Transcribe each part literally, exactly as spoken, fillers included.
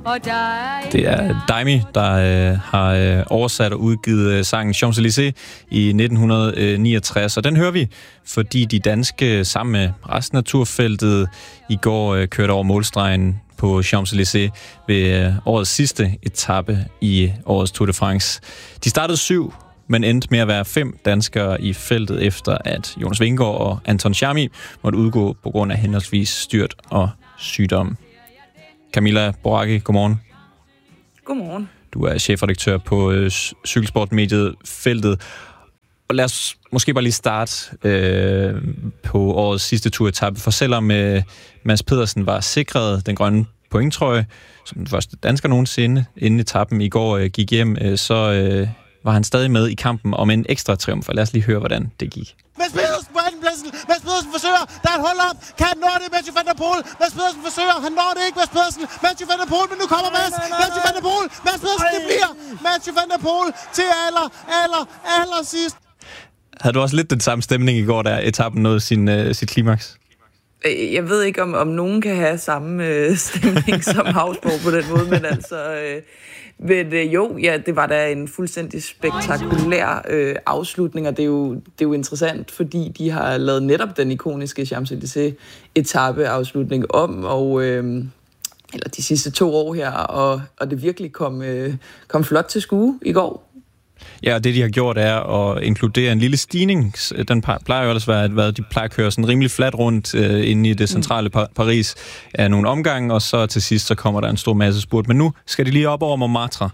Det er Daimi, der øh, har øh, oversat og udgivet øh, sangen Champs-Élysées i nitten niogtres. Og den hører vi, fordi de danske sammen med resten af turfeltet i går øh, kørte over målstregen på Champs-Élysées ved øh, årets sidste etape i årets Tour de France. De startede syv, men endte med at være fem danskere i feltet, efter at Jonas Vingegaard og Anton Charmi måtte udgå på grund af henholdsvis styrt og sygdom. Camilla Boracchi, godmorgen. Godmorgen. Du er chefredaktør på øh, cykelsportmediet Feltet. Og lad os måske bare lige starte øh, på årets sidste turetappe. For selvom øh, Mads Pedersen var sikret den grønne pointtrøje, som den første dansker nogensinde, inden etappen i går øh, gik hjem, øh, så øh, var han stadig med i kampen om en ekstra triumf. Lad os lige høre, hvordan det gik. Mads Pedersen på andenpladsen. Mads Pedersen forsøger. Der er et hold op. Kan han nå det? Mathieu van der Poel. Mads Pedersen forsøger. Han når det ikke. Mads Pedersen. Mathieu van der Poel. Men nu kommer Mads. Mathieu van der Poel. Mads Pedersen. Det bliver Mathieu van der Poel til aller, aller, aller sidst. Havde du også lidt den samme stemning i går, da etappen nåede sin, øh, sit klimaks? Jeg ved ikke, om, om nogen kan have samme øh, stemning som Hausborg på den måde, men altså... Øh, men øh, jo, ja, det var da en fuldstændig spektakulær øh, afslutning, og det er, jo, det er jo interessant, fordi de har lavet netop den ikoniske Champs-Élysées-etape-afslutning om, og... Øh, eller de sidste to år her, og, og det virkelig kom, øh, kom flot til skue i går. Ja, og det de har gjort er at inkludere en lille stigning. Den plejer jo ellers at være, at de plejer at køre sådan rimelig fladt rundt øh, inde i det centrale pa- Paris af nogle omgange, og så til sidst så kommer der en stor masse spurt. Men nu skal de lige op over Montmartre.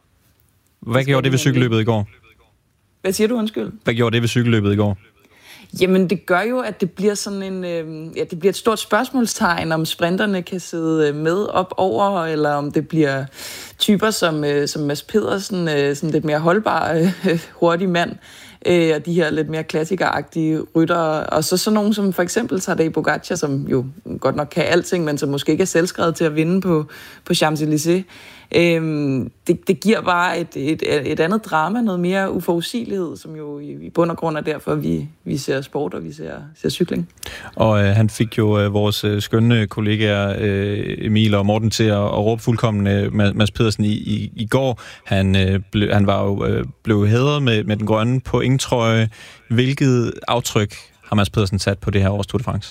Hvad gjorde det ved cykelløbet i går? Hvad siger du, undskyld? Hvad gjorde det ved cykelløbet i går? Jamen, det gør jo, at det bliver sådan en, øh, ja, det bliver et stort spørgsmålstegn, om sprinterne kan sidde med op over, eller om det bliver typer som, øh, som Mads Pedersen, øh, sådan lidt mere holdbar, øh, hurtig mand, øh, og de her lidt mere klassikeragtige ryttere, og så sådan nogen som for eksempel Tadej Pogačar, som jo godt nok kan alting, men som måske ikke er selvskrevet til at vinde på, på Champs-Élysées. Øhm, det, det giver bare et, et, et andet drama, noget mere uforudsigelighed, som jo i, i bund og grund er derfor, vi, vi ser sport og vi ser, ser cykling. Og øh, han fik jo øh, vores øh, skønne kollegaer øh, Emil og Morten til at, at råbe fuldkommen øh, Mads Pedersen i, i, i går. Han, øh, ble, han var jo øh, blev hædret med, med den grønne pointtrøje. Hvilket aftryk har Mads Pedersen sat på det her års Tour de France?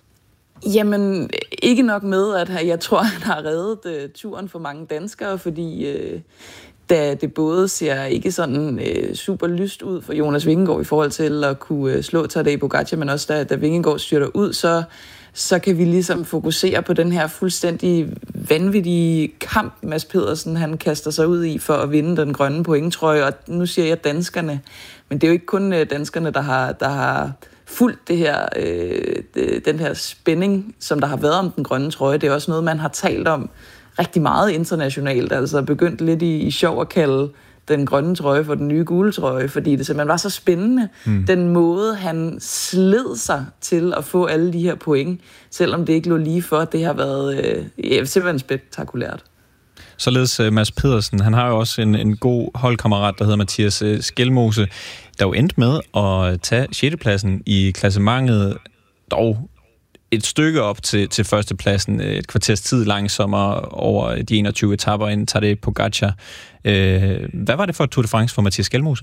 Jamen, ikke nok med, at jeg tror, han har reddet uh, turen for mange danskere, fordi uh, da det både ser ikke sådan uh, super lyst ud for Jonas Vingegaard i forhold til at kunne uh, slå Tadej Pogačar, men også da, da Vingegaard styrter ud, så, så kan vi ligesom fokusere på den her fuldstændig vanvittige kamp, Mads Pedersen han kaster sig ud i for at vinde den grønne pointtrøje. Og nu siger jeg danskerne, men det er jo ikke kun uh, danskerne, der har... Der har fuldt det her, øh, det, den her spænding, som der har været om den grønne trøje. Det er også noget, man har talt om rigtig meget internationalt. Altså begyndt lidt i, i sjov at kalde den grønne trøje for den nye gule trøje, fordi det simpelthen var så spændende. Mm. Den måde, han sled sig til at få alle de her point, selvom det ikke lå lige for, det har været øh, ja, simpelthen spektakulært. Således uh, Mads Pedersen, han har jo også en, en god holdkammerat, der hedder Mathias uh, Skelmose, der jo endte med at tage sjette pladsen i klassementet, dog et stykke op til, til førstepladsen, et kvarters tid langsommere over de enogtyve etaper inden Tadej Pogačar. Øh, hvad var det for et Tour de France for Mathias Skelmose?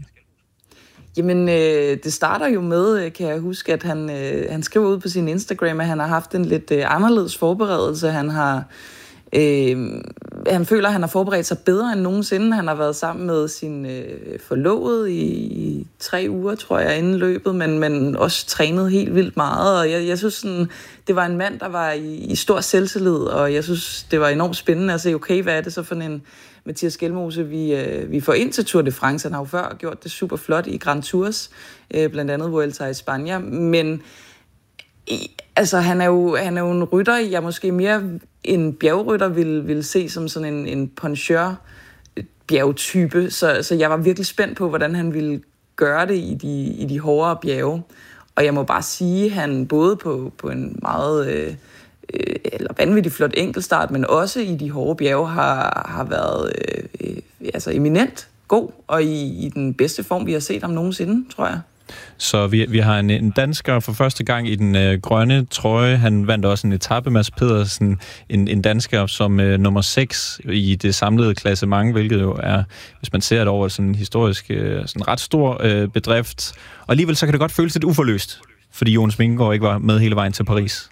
Jamen, øh, det starter jo med, kan jeg huske, at han, øh, han skriver ud på sin Instagram, at han har haft en lidt øh, anderledes forberedelse. Han har Øh, han føler, at han har forberedt sig bedre end nogensinde. Han har været sammen med sin øh, forlovede i, i tre uger, tror jeg, inden løbet, men, men også trænet helt vildt meget. Og jeg, jeg synes, sådan, det var en mand, der var i, i stor selvtillid, og jeg synes, det var enormt spændende at se, okay, hvad er det så for en Mathias Skelmose, vi, øh, vi får ind til Tour de France. Han har jo før gjort det super flot i Grand Tours, øh, blandt andet Vuelta i Spanien, men i, altså, han er, jo, han er jo en rytter, jeg måske mere en bjergrytter vil, vil se som sådan en, en puncheur bjergtype, så, så jeg var virkelig spændt på, hvordan han ville gøre det i de, i de hårdere bjerge. Og jeg må bare sige, at han både på, på en meget øh, eller vanvittig flot enkeltstart, men også i de hårde bjerge har, har været øh, øh, altså eminent god, og i, i den bedste form, vi har set ham nogensinde, tror jeg. Så vi, vi har en, en dansker for første gang i den øh, grønne trøje. Han vandt også en etape, Mads Pedersen, en, en dansker som øh, nummer seks i det samlede klassement, hvilket jo er, hvis man ser det over sådan en historisk, øh, sådan ret stor øh, bedrift. Og alligevel så kan det godt føles lidt uforløst, fordi Jonas Vingegaard ikke var med hele vejen til Paris.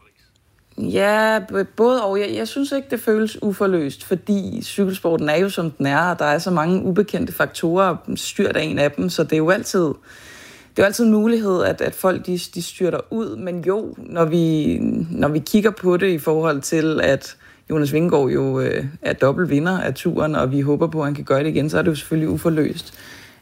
Ja, både og. Jeg, jeg synes ikke, det føles uforløst, fordi cykelsporten er jo som den er, og der er så mange ubekendte faktorer, styrt af en af dem, så det er jo altid, det er jo altid en mulighed, at, at folk de, de styrter ud. Men jo, når vi, når vi kigger på det i forhold til, at Jonas Vingegaard jo øh, er dobbelt vinder af turen, og vi håber på, at han kan gøre det igen, så er det jo selvfølgelig uforløst.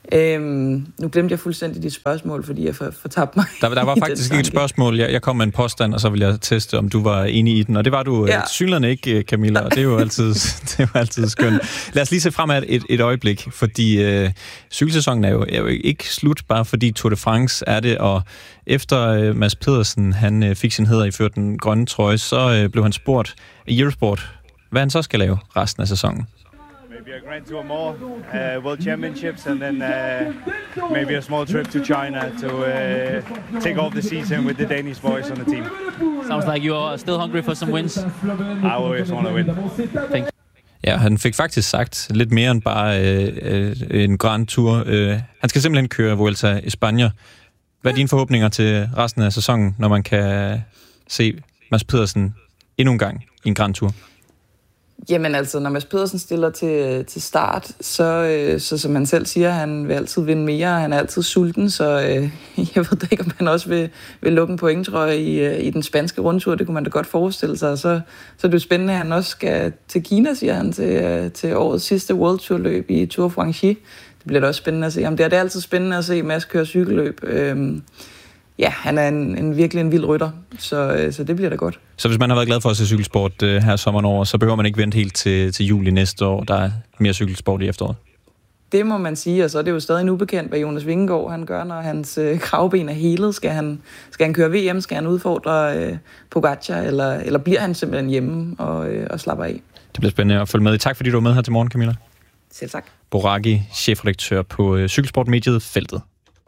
Øhm, nu glemte jeg fuldstændig dit spørgsmål, fordi jeg fortabte mig. Der, der var faktisk ikke et spørgsmål. Jeg, jeg kom med en påstand, og så ville jeg teste, om du var enig i den. Og det var du ja. synligheden ikke, Camilla, og det er jo altid, det er jo altid skønt. Lad os lige se fremad et, et øjeblik, fordi øh, cykelsæsonen er jo, er jo ikke slut, bare fordi Tour de France er det, og efter øh, Mads Pedersen han øh, fik sin hæder iført den grønne trøje, så øh, blev han spurgt i Eurosport, hvad han så skal lave resten af sæsonen. Maybe a Grand Tour more, uh, World Championships, and then uh, maybe a small trip to China to uh, take off the season with the Danish boys on the team. Sounds like you are still hungry for some wins. I always want to win. Thank you. Ja, han fik faktisk sagt lidt mere end bare øh, øh, en Grand Tour. Øh, han skal simpelthen køre Vuelta i Spanien. Hvad er dine forhåbninger til resten af sæsonen, når man kan se Mads Pedersen endnu en gang i en Grand Tour? Ikke? altså, når Mads Pedersen stiller til, til start, så, øh, så som han selv siger, han vil altid vinde mere, han er altid sulten, så øh, jeg ved ikke, om han også vil, vil lukke en pointtrøje i, øh, i den spanske rundtur, det kunne man da godt forestille sig. Så, så det er jo spændende, at han også skal til Kina, siger han, til, øh, til årets sidste World Tour løb i Tour of Franche. Det bliver da også spændende at se ham. Det er, det er altid spændende at se Mads køre cykelløb. Øh, Ja, han er en, en virkelig en vild rytter, så, så det bliver da godt. Så hvis man har været glad for at se cykelsport øh, her sommeren over, så behøver man ikke vente helt til, til juli næste år, der er mere cykelsport i efteråret? Det må man sige, og så er det jo stadig en ubekendt, hvad Jonas Vingegaard han gør, når hans øh, kravben er helet. Skal han, skal han køre V M? Skal han udfordre øh, Pogacar, eller, eller bliver han simpelthen hjemme og, øh, og slapper af? Det bliver spændende at følge med. Tak fordi du var med her til morgen, Camilla. Selv tak. Boraki, chefredaktør på øh, cykelsportmediet Feltet.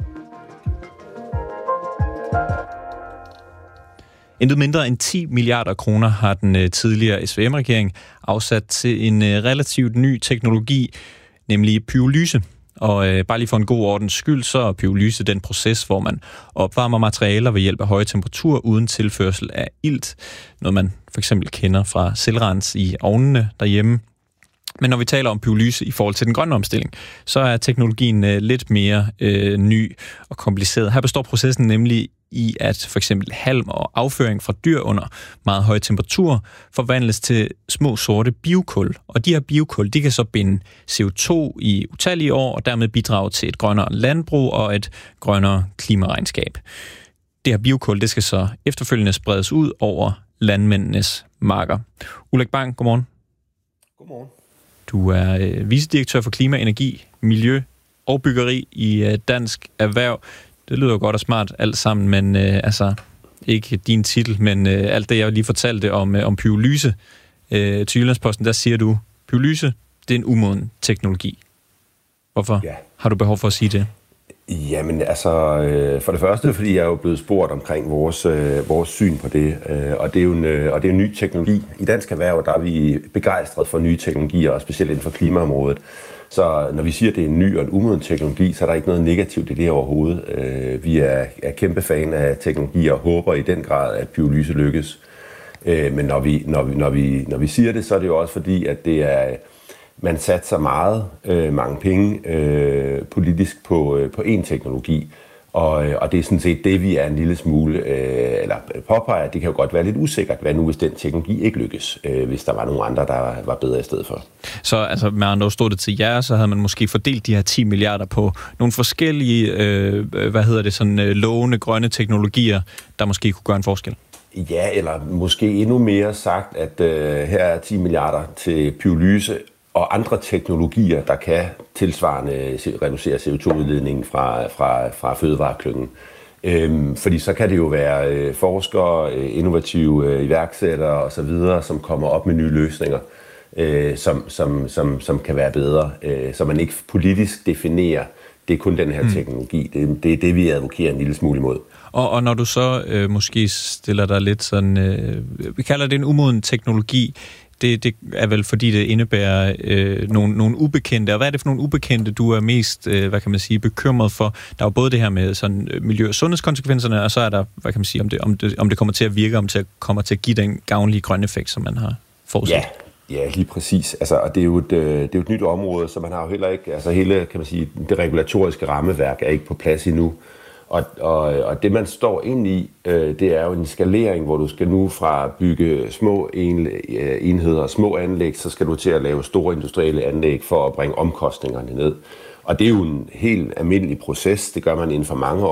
Intet mindre end ti milliarder kroner har den tidligere S V M-regering afsat til en relativt ny teknologi, nemlig pyrolyse. Og øh, bare lige for en god ordens skyld, så er pyrolyse den proces, hvor man opvarmer materialer ved hjælp af høje temperaturer uden tilførsel af ilt. Noget man for eksempel kender fra selvrens i ovnene derhjemme. Men når vi taler om pyrolyse i forhold til den grønne omstilling, så er teknologien øh, lidt mere øh, ny og kompliceret. Her består processen nemlig i, at for eksempel halm og afføring fra dyr under meget høje temperaturer forvandles til små sorte biokul. Og de her biokul, de kan så binde C O to i utallige år, og dermed bidrage til et grønnere landbrug og et grønnere klimaregnskab. Det her biokul, det skal så efterfølgende spredes ud over landmændenes marker. Ulrik Bang, godmorgen. Godmorgen. Du er øh, vicedirektør for klima, energi, miljø og byggeri i øh, Dansk Erhverv. Det lyder godt og smart alt sammen, men øh, altså ikke din titel, men øh, alt det, jeg lige fortalte om, øh, om pyrolyse. Øh, til Jyllandsposten, der siger du, pyrolyse, det er en umoden teknologi. Hvorfor ja. har du behov for at sige det? Jamen altså, øh, for det første, fordi jeg er jo blevet spurgt omkring vores, øh, vores syn på det, øh, og det er jo en, øh, og det er en ny teknologi. I Dansk Erhverv, der er vi begejstrede for nye teknologier, og specielt inden for klimaområdet. Så når vi siger, at det er en ny og en umoden teknologi, så er der ikke noget negativt i det overhovedet. Øh, vi er, er kæmpe fan af teknologier og håber i den grad, at pyrolyse lykkes. Øh, men når vi, når, vi, når, vi, når vi siger det, så er det jo også fordi, at det er... Man satser meget, øh, mange penge øh, politisk på, øh, på én teknologi, og, og det er sådan set det, vi er en lille smule, øh, eller påpeger, det kan jo godt være lidt usikkert, hvad nu hvis den teknologi ikke lykkes, øh, hvis der var nogle andre, der var bedre i stedet for. Så altså, med andre ord stod det til jer, så havde man måske fordelt de her ti milliarder på nogle forskellige, øh, hvad hedder det, sådan øh, lovende grønne teknologier, der måske kunne gøre en forskel? Ja, eller måske endnu mere sagt, at øh, her er ti milliarder til pyrolyse, og andre teknologier, der kan tilsvarende reducere C O to udledningen fra, fra, fra fødevareklyngen. Øhm, fordi så kan det jo være øh, forskere, øh, innovative øh, iværksættere osv., som kommer op med nye løsninger, øh, som, som, som, som kan være bedre. Øh, så man ikke politisk definerer det er kun den her teknologi. Det, det er det, vi advokerer en lille smule imod. Og, og når du så øh, måske stiller dig lidt sådan, øh, vi kalder det en umoden teknologi, det, det er vel fordi, det indebærer øh, nogle, nogle ubekendte. Og hvad er det for nogle ubekendte, du er mest, øh, hvad kan man sige, bekymret for? Der er jo både det her med sådan miljø- og sundhedskonsekvenserne, og så er der, hvad kan man sige, om det, om det, om det kommer til at virke, om det kommer til at give den gavnlige grønne effekt, som man har forudsat. Ja. Ja, lige præcis. Altså, og det er, jo et, det er jo et nyt område, så man har jo heller ikke, altså hele, kan man sige, det regulatoriske rammeværk er ikke på plads endnu. Og, og, og det, man står ind i, øh, det er jo en skalering, hvor du skal nu fra bygge små en, enheder, små anlæg, så skal du til at lave store industrielle anlæg for at bringe omkostningerne ned. Og det er jo en helt almindelig proces, det gør man inden for mange år.